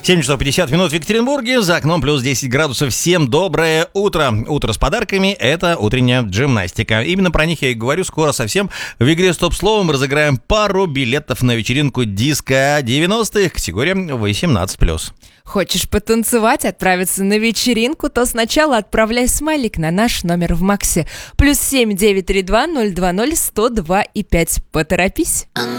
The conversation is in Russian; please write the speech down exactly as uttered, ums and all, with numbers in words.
семь часов пятьдесят минут в Екатеринбурге, за окном плюс десять градусов. Всем доброе утро. Утро с подарками – это утренняя джимнастика. Именно про них я и говорю. Скоро совсем в игре «Стоп-словом» разыграем пару билетов на вечеринку диско девяностых, категория восемнадцать плюс. Хочешь потанцевать, отправиться на вечеринку, то сначала отправляй смайлик на наш номер в Максе. Плюс семь девять три два ноль два ноль сто два и пять. Поторопись.